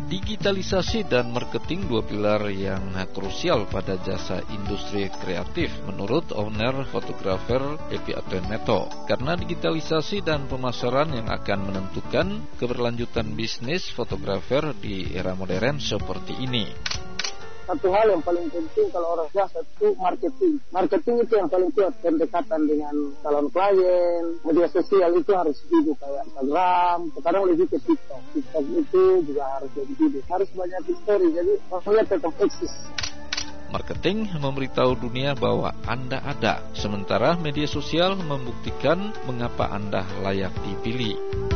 Digitalisasi dan marketing dua pilar yang krusial pada jasa industri kreatif menurut owner fotografer Evi Atweneto. Karena digitalisasi dan pemasaran yang akan menentukan keberlanjutan bisnis fotografer di era modern seperti ini. Satu hal yang paling penting kalau orang jasa itu marketing. Marketing itu yang paling kuat, pendekatan dengan calon klien, media sosial itu harus hidup kayak Instagram, sekarang lebih ke TikTok. TikTok itu juga harus lebih hidup, harus banyak story, jadi pokoknya tetap eksis. Marketing memberitahu dunia bahwa Anda ada, sementara media sosial membuktikan mengapa Anda layak dipilih.